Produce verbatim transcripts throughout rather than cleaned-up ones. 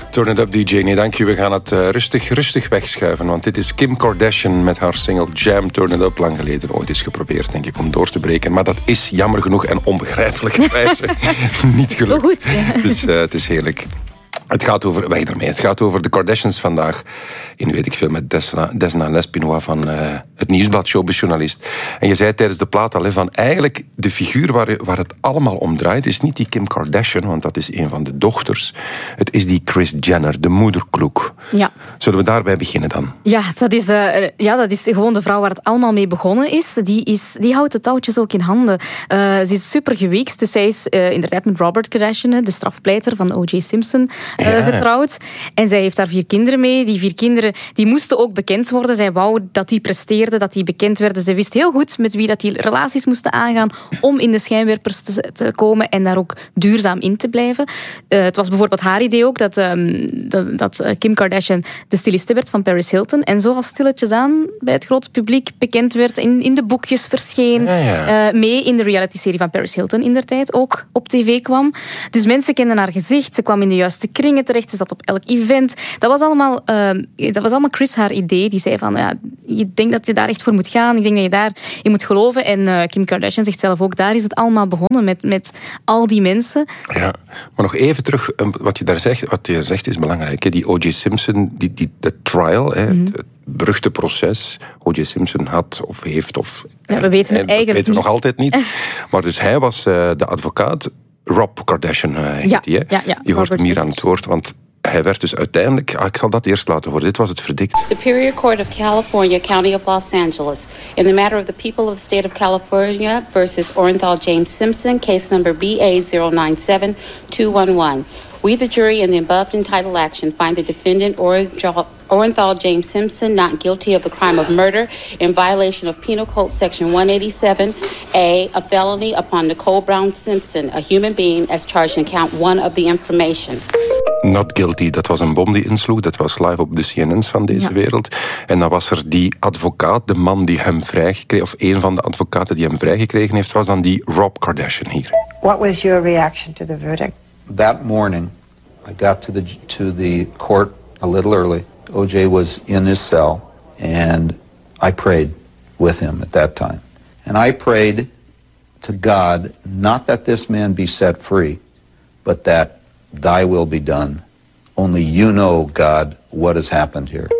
Turn it up, D J. Nee, dank je. We gaan het uh, rustig, rustig wegschuiven. Want dit is Kim Kardashian met haar single Jam, Turn it up. Lang geleden ooit is geprobeerd, denk ik, om door te breken. Maar dat is jammer genoeg en onbegrijpelijkerwijze niet gelukt. Zo goed, ja. Dus uh, het is heerlijk. Het gaat over, weg ermee, het gaat over de Kardashians vandaag. In weet ik veel met Desna, Desna Lespinois van uh, het Nieuwsblad, showbizjournalist. En je zei tijdens de plaat al, hè, van eigenlijk de figuur waar, waar het allemaal om draait, is niet die Kim Kardashian, want dat is een van de dochters. Het is die Kris Jenner, de moederkloek. Ja. Zullen we daarbij beginnen dan? Ja, dat is, uh, ja, dat is gewoon de vrouw waar het allemaal mee begonnen is. Die, is, die houdt de touwtjes ook in handen. Uh, ze is super geweekst, dus zij is uh, inderdaad met Robert Kardashian, de strafpleiter van O J Simpson, uh, ja. getrouwd. En zij heeft daar vier kinderen mee. Die vier kinderen die moesten ook bekend worden. Zij wou dat die presteerden, dat die bekend werden. Ze wist heel goed met wie dat die relaties moesten aangaan om in de schijnwerpers te, te komen en daar ook duurzaam in te blijven. Uh, het was bijvoorbeeld haar idee ook dat, um, dat, dat Kim Kardashian de styliste werd van Paris Hilton. En zo al stilletjes aan bij het grote publiek bekend werd, in, in de boekjes verscheen, ja, ja. Uh, mee in de realityserie van Paris Hilton indertijd ook op tv kwam. Dus mensen kenden haar gezicht. Ze kwam in de juiste kringen terecht. Ze zat op elk event. Dat was allemaal, uh, dat was allemaal Kris haar idee. Die zei van, ja, je denkt dat je daar echt voor moet gaan. Ik denk dat je daarin moet geloven. En uh, Kim Kardashian zegt zelf ook, daar is het allemaal begonnen met, met al die mensen. Ja, maar nog even terug, wat je daar zegt, wat je zegt is belangrijk. Hè? Die O J Simpson, die, die, de trial, hè, mm-hmm. het beruchte proces. O J Simpson had of heeft of... Ja, we weten het eigenlijk weten we niet. nog altijd niet. Maar dus hij was uh, de advocaat. Rob Kardashian uh, heet ja, hij, hè? Ja, ja, je hoort hem hier aan het woord, want hij werd dus uiteindelijk... Ah, ik zal dat eerst laten horen. Dit was het verdict. Superior Court of California, County of Los Angeles. In the matter of the people of the state of California versus Orenthal James Simpson, case number B A zero nine seven two one one. We, the jury, in the above entitled action, find the defendant, Orenthal James Simpson, not guilty of the crime of murder in violation of Penal Code Section one eighty-seven A, a felony upon Nicole Brown Simpson, a human being, as charged in count one of the information. Not guilty, dat was een bom die insloeg. Dat was live op de C N N's van deze ja. wereld. En dan was er die advocaat, de man die hem vrijgekregen, of een van de advocaten die hem vrijgekregen heeft, was dan die Rob Kardashian hier. What was your reaction to the verdict? That morning, I got to the to the court a little early. O J was in his cell, and I prayed with him at that time. And I prayed to God, not that this man be set free, but that thy will be done. Only you know, God, what has happened here.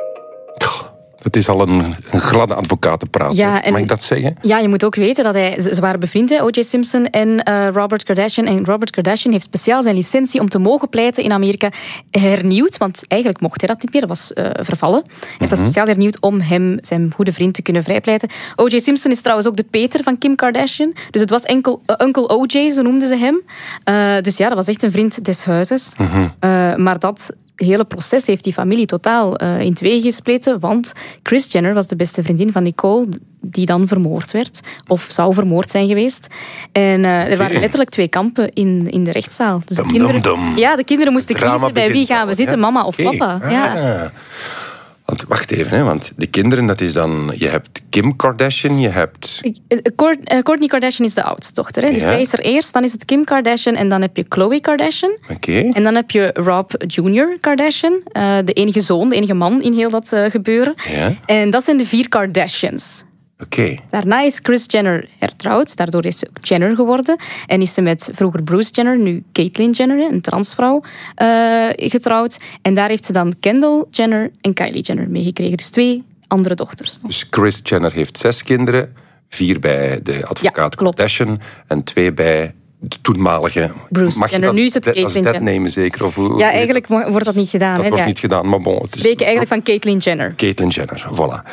Het is al een, een gladde advocatenpraat. Ja, en, mag ik dat zeggen? Ja, je moet ook weten dat hij... Ze waren bevriend, O J Simpson en uh, Robert Kardashian. En Robert Kardashian heeft speciaal zijn licentie om te mogen pleiten in Amerika hernieuwd. Want eigenlijk mocht hij dat niet meer. Dat was uh, vervallen. Hij heeft mm-hmm. dat speciaal hernieuwd om hem, zijn goede vriend, te kunnen vrijpleiten. O J Simpson is trouwens ook de Peter van Kim Kardashian. Dus het was enkel uh, Uncle O J, zo noemden ze hem. Uh, dus ja, dat was echt een vriend des huizes. Mm-hmm. Uh, maar dat... Het hele proces heeft die familie totaal uh, in twee gespleten, want Kris Jenner was de beste vriendin van Nicole, die dan vermoord werd, of zou vermoord zijn geweest. En uh, er waren letterlijk twee kampen in, in de rechtszaal. Dus de dum, kinderen, dum, dum. Ja, de kinderen moesten Drama kiezen bij wie gaan we zitten, ja? Mama of okay. papa. Ah. Ja. Want, wacht even, hè, want de kinderen, dat is dan... Je hebt Kim Kardashian, je hebt... Kourtney Kardashian is de oudste dochter. Hè? Dus ja. Zij is er eerst, dan is het Kim Kardashian en dan heb je Khloe Kardashian. Okay. En dan heb je Rob junior Kardashian, uh, de enige zoon, de enige man in heel dat uh, gebeuren. Ja. En dat zijn de vier Kardashians. Okay. Daarna is Kris Jenner hertrouwd. Daardoor is ze Jenner geworden. En is ze met vroeger Bruce Jenner, nu Caitlyn Jenner, een transvrouw, uh, getrouwd. En daar heeft ze dan Kendall Jenner en Kylie Jenner meegekregen. Dus twee andere dochters. Dus Kris Jenner heeft zes kinderen. Vier bij de advocaat ja, Kardashian. En twee bij de toenmalige... Bruce Mag Jenner. Dat, nu is het Caitlyn Jenner. Dat nemen zeker? Of hoe, ja, eigenlijk wordt dat niet gedaan. Dat hè? wordt ja. niet gedaan, maar bon. Het We spreken is, eigenlijk van Caitlyn Jenner. Caitlyn Jenner, voilà.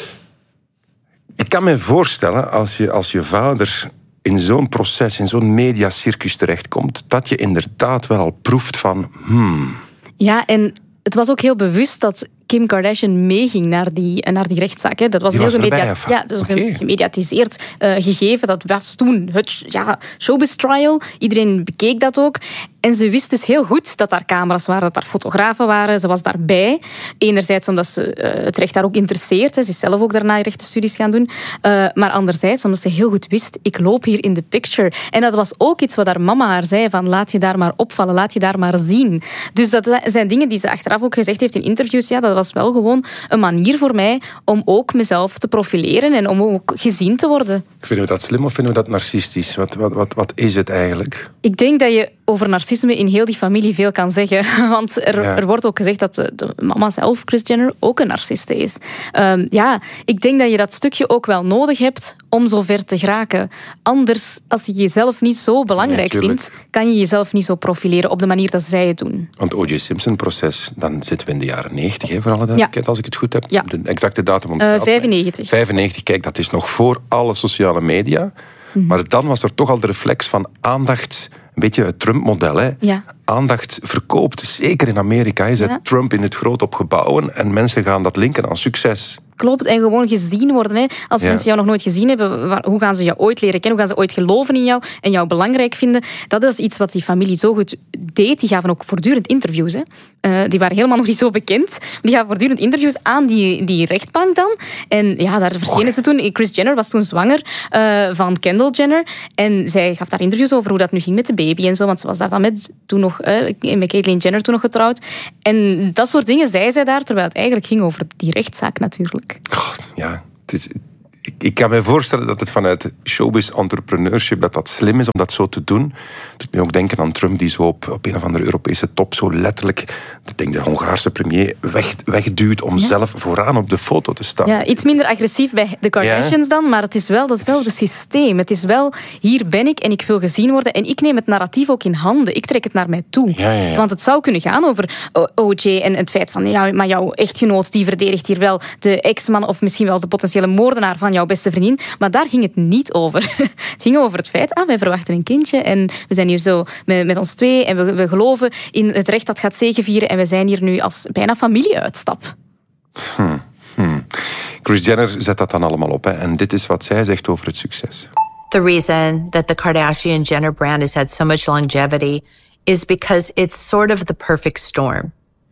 Ik kan me voorstellen, als je, als je vader in zo'n proces, in zo'n mediacircus terechtkomt, dat je inderdaad wel al proeft van... Hmm. Ja, en het was ook heel bewust dat Kim Kardashian meeging naar die, naar die rechtszaak. Hè. Dat was die een was heel erbij, gemedia- ja, dat was okay. een gemediatiseerd uh, gegeven. Dat was toen het ja, showbiz trial. Iedereen bekeek dat ook. En ze wist dus heel goed dat daar camera's waren, dat daar fotografen waren. Ze was daarbij. Enerzijds omdat ze uh, het recht daar ook interesseert. Hè. Ze is zelf ook daarna rechtenstudies gaan doen. Uh, maar anderzijds omdat ze heel goed wist, ik loop hier in de picture. En dat was ook iets wat haar mama haar zei, van laat je daar maar opvallen, laat je daar maar zien. Dus dat zijn dingen die ze achteraf ook gezegd heeft in interviews. Ja, dat was wel gewoon een manier voor mij om ook mezelf te profileren en om ook gezien te worden. Vinden we dat slim of vinden we dat narcistisch? Wat, wat, wat, wat is het eigenlijk? Ik denk dat je over narcisme in heel die familie veel kan zeggen. Want er, ja. er wordt ook gezegd dat de, de mama zelf, Kris Jenner, ook een narciste is. Um, ja, ik denk dat je dat stukje ook wel nodig hebt om zo ver te geraken. Anders, als je jezelf niet zo belangrijk ja, vindt, kan je jezelf niet zo profileren op de manier dat zij het doen. Want O J Simpson-proces, dan zitten we in de jaren negentig, hè, voor alle duidelijkheid, ja. als ik het goed heb. Ja. De exacte datum onthoud. Uh, vijfennegentig. vijfennegentig, kijk, dat is nog voor alle sociale media. Mm-hmm. Maar dan was er toch al de reflex van aandacht, een beetje het Trump-model, hè. Ja. Aandacht verkoopt, zeker in Amerika. Je zet ja. Trump in het groot op gebouwen en mensen gaan dat linken aan succes. Klopt, en gewoon gezien worden. Hè. Als ja. mensen jou nog nooit gezien hebben, waar, hoe gaan ze jou ooit leren kennen? Hoe gaan ze ooit geloven in jou en jou belangrijk vinden? Dat is iets wat die familie zo goed deed. Die gaven ook voortdurend interviews. Hè. Uh, die waren helemaal nog niet zo bekend. Die gaven voortdurend interviews aan die, die rechtbank dan. En ja, daar verschenen oh. ze toen. Kris Jenner was toen zwanger uh, van Kendall Jenner. En zij gaf daar interviews over hoe dat nu ging met de baby en zo. Want ze was daar dan met, toen nog, uh, met Caitlyn Jenner toen nog getrouwd. En dat soort dingen zei zij daar, terwijl het eigenlijk ging over die rechtszaak natuurlijk. Oh, ja, het is, ik, ik kan me voorstellen dat het vanuit showbiz entrepreneurship dat dat slim is om dat zo te doen. Het doet mij ook denken aan Trump die zo op, op een of andere Europese top zo letterlijk, ik denk de Hongaarse premier, weg, wegduwt om ja. zelf vooraan op de foto te staan. Ja, iets minder agressief bij de Kardashians ja. dan, maar het is wel datzelfde het is... systeem. Het is wel, hier ben ik en ik wil gezien worden en ik neem het narratief ook in handen. Ik trek het naar mij toe. Ja, ja, ja. Want het zou kunnen gaan over O J en het feit van, ja, maar jouw echtgenoot die verdedigt hier wel de ex-man of misschien wel de potentiële moordenaar van jouw beste vriendin. Maar daar ging het niet over. Het ging over het feit, ah, wij verwachten een kindje en we zijn hier zo met, met ons twee en we, we geloven in het recht dat gaat zegevieren en we zijn hier nu als bijna familieuitstap. Hmm. Hmm. Kris Jenner zet dat dan allemaal op. Hè. En dit is wat zij zegt over het succes. The reason that the Kardashian-Jenner brand has had so much longevity is because it's sort of the perfect storm.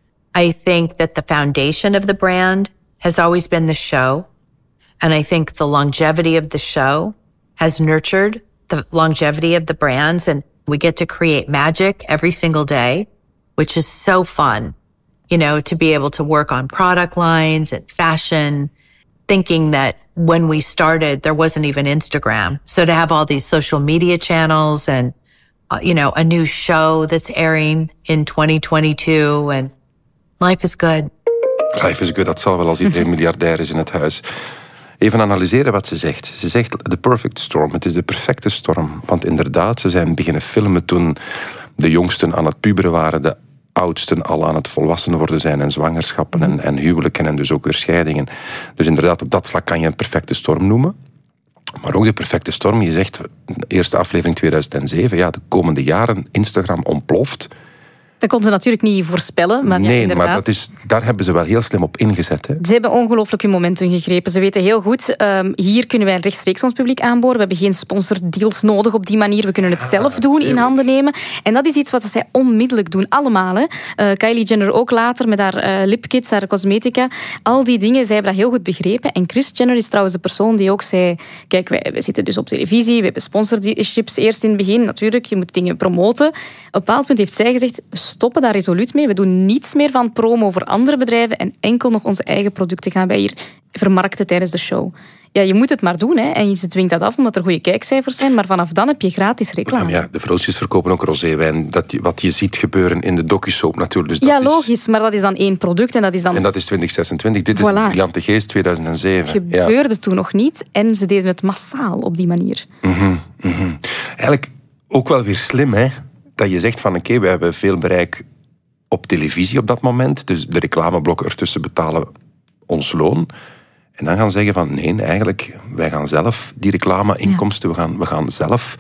I think that the foundation of the brand has always been the show. And I think the longevity of the show has nurtured the longevity of the brands. And we get to create magic every single day, which is so fun, you know, to be able to work on product lines and fashion, thinking that when we started, there wasn't even Instagram. So to have all these social media channels and, uh, you know, a new show that's airing in twenty twenty-two and life is good. Life is good, dat zal wel als iedereen miljardair is in het huis. Even analyseren wat ze zegt. Ze zegt the perfect storm. Het is de perfecte storm. Want inderdaad, ze zijn beginnen filmen toen de jongsten aan het puberen waren, de oudsten al aan het volwassen worden zijn en zwangerschappen en, en huwelijken en dus ook weer scheidingen. Dus inderdaad, op dat vlak kan je een perfecte storm noemen. Maar ook de perfecte storm, je zegt, eerste aflevering tweeduizend zeven, ja, de komende jaren, Instagram ontploft. Dat kon ze natuurlijk niet voorspellen. Maar nee, ja, inderdaad. maar dat is, daar hebben ze wel heel slim op ingezet. Hè? Ze hebben ongelooflijk hun momenten gegrepen. Ze weten heel goed, um, hier kunnen wij rechtstreeks ons publiek aanboren. We hebben geen sponsordeals nodig op die manier. We kunnen het zelf doen, in handen nemen. En dat is iets wat zij onmiddellijk doen, allemaal. Hè. Uh, Kylie Jenner ook later, met haar uh, lipkits, haar cosmetica. Al die dingen, zij hebben dat heel goed begrepen. En Kris Jenner is trouwens de persoon die ook zei, kijk, wij, wij zitten dus op televisie, we hebben sponsorships eerst in het begin. Natuurlijk, je moet dingen promoten. Op een bepaald punt heeft zij gezegd, stoppen daar resoluut mee. We doen niets meer van promo voor andere bedrijven en enkel nog onze eigen producten gaan wij hier vermarkten tijdens de show. Ja, je moet het maar doen, hè. En je dwingt dat af omdat er goede kijkcijfers zijn, maar vanaf dan heb je gratis reclame. Ja, de Vrootjes verkopen ook rozeewijn. Dat, wat je ziet gebeuren in de docusoap natuurlijk. Dus dat ja, is... logisch, maar dat is dan één product en dat is dan... En dat is twintig zesentwintig. Dit voilà. is de briljante geest tweeduizend zeven. Het gebeurde ja. toen nog niet en ze deden het massaal op die manier. Mm-hmm, mm-hmm. Eigenlijk ook wel weer slim, hè. Dat je zegt van oké, okay, we hebben veel bereik op televisie op dat moment, dus de reclameblokken ertussen betalen ons loon. En dan gaan zeggen van nee, eigenlijk, wij gaan zelf die reclameinkomsten, ja. we, gaan, we gaan zelf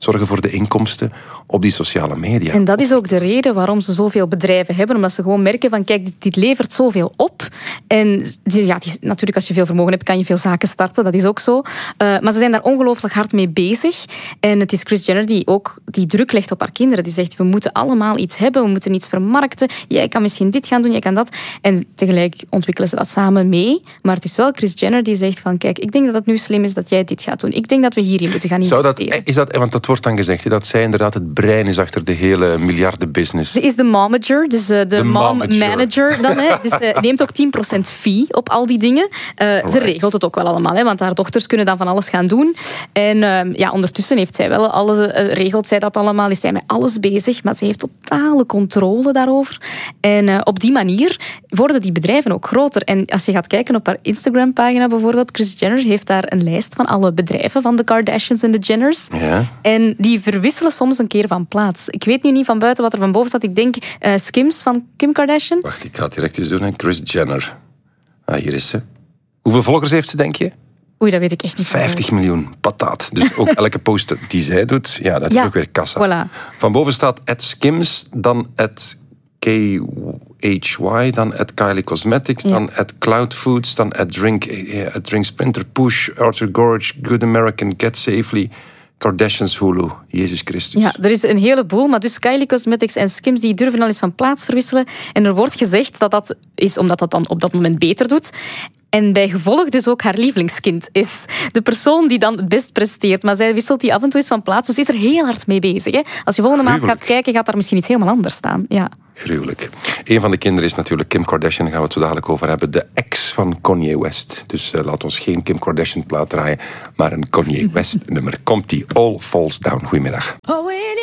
zorgen voor de inkomsten op die sociale media. En dat is ook de reden waarom ze zoveel bedrijven hebben. Omdat ze gewoon merken van, kijk, dit, dit levert zoveel op. En ja, die, natuurlijk, als je veel vermogen hebt, kan je veel zaken starten. Dat is ook zo. Uh, maar ze zijn daar ongelooflijk hard mee bezig. En het is Kris Jenner die ook die druk legt op haar kinderen. Die zegt, we moeten allemaal iets hebben, we moeten iets vermarkten. Jij kan misschien dit gaan doen, jij kan dat. En tegelijk ontwikkelen ze dat samen mee. Maar het is wel Kris Jenner die zegt van, kijk, ik denk dat het nu slim is dat jij dit gaat doen. Ik denk dat we hierin moeten gaan investeren. Zou dat, is dat, want dat wordt dan gezegd, dat zij inderdaad het brein is achter de hele miljardenbusiness. Ze is de momager, dus uh, de, de mom momager. manager dan. Hè. Dus uh, neemt ook tien procent fee op al die dingen. Uh, ze regelt het ook wel allemaal, hè, want haar dochters kunnen dan van alles gaan doen. En uh, ja, ondertussen heeft zij wel alles, uh, regelt zij dat allemaal, is zij met alles bezig, maar ze heeft totale controle daarover. En uh, op die manier worden die bedrijven ook groter. En als je gaat kijken op haar Instagram-pagina bijvoorbeeld, Kris Jenner heeft daar een lijst van alle bedrijven van de Kardashians en de Jenners. Ja. En die verwisselen soms een keer van plaats. Ik weet nu niet van buiten wat er van boven staat. Ik denk uh, Skims van Kim Kardashian. Wacht, ik ga het direct eens doen. Hè. Kris Jenner. Ah, hier is ze. Hoeveel volgers heeft ze, denk je? Oei, dat weet ik echt niet. vijftig miljoen, pataat. Dus ook elke post die zij doet, ja, dat is ja, ook weer kassa. Voilà. Van boven staat at Skims, dan at K H Y, dan at Kylie Cosmetics, ja. dan at Cloud Foods, dan at Drink, uh, at Drink Sprinter, Push, Arthur Gorge, Good American, Get Safely, Kardashians Hulu. Jezus Christus. Ja, er is een heleboel, maar dus Kylie Cosmetics en Skims die durven al eens van plaats verwisselen. En er wordt gezegd dat dat is omdat dat dan op dat moment beter doet. En bij gevolg dus ook haar lievelingskind is. De persoon die dan het best presteert. Maar zij wisselt die af en toe eens van plaats. Dus is er heel hard mee bezig. Hè? Als je volgende maand gaat kijken, gaat daar misschien iets helemaal anders staan. Ja. Gruwelijk. Een van de kinderen is natuurlijk Kim Kardashian. Daar gaan we het zo dadelijk over hebben. De ex van Kanye West. Dus uh, laat ons geen Kim Kardashian plaat draaien. Maar een Kanye West nummer. Komt die All Falls Down. Goedemiddag.